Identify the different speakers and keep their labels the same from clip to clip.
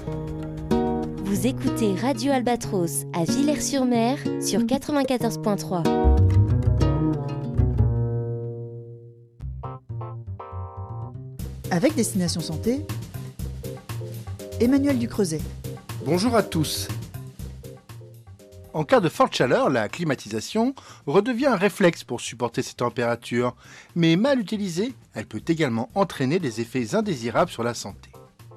Speaker 1: Vous écoutez Radio Albatros à Villers-sur-Mer sur 94.3.
Speaker 2: Avec Destination Santé, Emmanuel Ducreuset.
Speaker 3: Bonjour à tous. En cas de forte chaleur, la climatisation redevient un réflexe pour supporter ces températures, mais mal utilisée, elle peut également entraîner des effets indésirables sur la santé.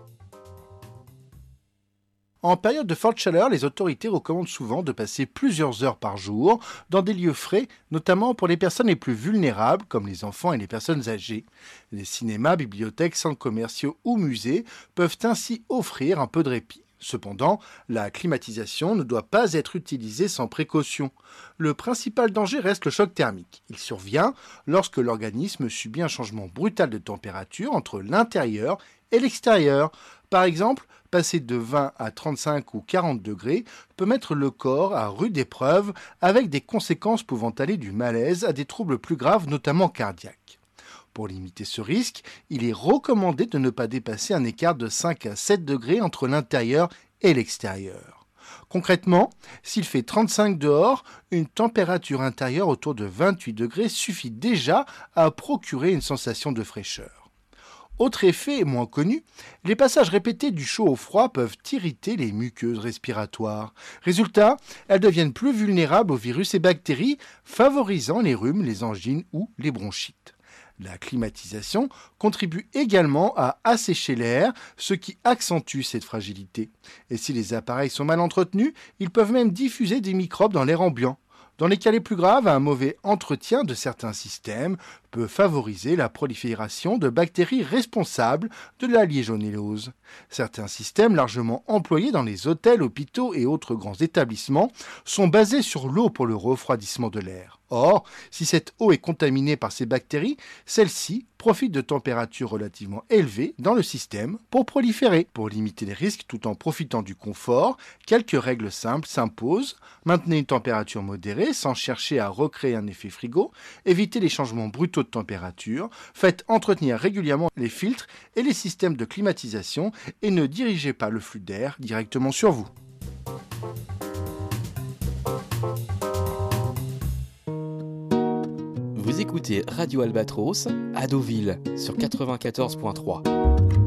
Speaker 3: En période de forte chaleur, les autorités recommandent souvent de passer plusieurs heures par jour dans des lieux frais, notamment pour les personnes les plus vulnérables, comme les enfants et les personnes âgées. Les cinémas, bibliothèques, centres commerciaux ou musées peuvent ainsi offrir un peu de répit. Cependant, la climatisation ne doit pas être utilisée sans précaution. Le principal danger reste le choc thermique. Il survient lorsque l'organisme subit un changement brutal de température entre l'intérieur et l'extérieur. Par exemple, passer de 20 à 35 ou 40 degrés peut mettre le corps à rude épreuve avec des conséquences pouvant aller du malaise à des troubles plus graves, notamment cardiaques. Pour limiter ce risque, il est recommandé de ne pas dépasser un écart de 5 à 7 degrés entre l'intérieur et l'extérieur. Concrètement, s'il fait 35 dehors, une température intérieure autour de 28 degrés suffit déjà à procurer une sensation de fraîcheur. Autre effet moins connu, les passages répétés du chaud au froid peuvent irriter les muqueuses respiratoires. Résultat, elles deviennent plus vulnérables aux virus et bactéries, favorisant les rhumes, les angines ou les bronchites. La climatisation contribue également à assécher l'air, ce qui accentue cette fragilité. Et si les appareils sont mal entretenus, ils peuvent même diffuser des microbes dans l'air ambiant. Dans les cas les plus graves, un mauvais entretien de certains systèmes peut favoriser la prolifération de bactéries responsables de la liégionellose. Certains systèmes largement employés dans les hôtels, hôpitaux et autres grands établissements sont basés sur l'eau pour le refroidissement de l'air. Or, si cette eau est contaminée par ces bactéries, celles-ci profitent de températures relativement élevées dans le système pour proliférer. Pour limiter les risques tout en profitant du confort, quelques règles simples s'imposent. Maintenez une température modérée sans chercher à recréer un effet frigo. Évitez les changements brutaux de température. Faites entretenir régulièrement les filtres et les systèmes de climatisation et ne dirigez pas le flux d'air directement sur vous.
Speaker 4: Vous écoutez Radio Albatros à Deauville sur 94.3.